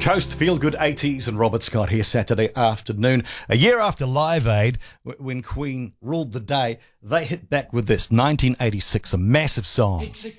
Coast, Feel Good 80s, and Robert Scott here Saturday afternoon. A year after Live Aid, when Queen ruled the day, they hit back with this, 1986, a massive song.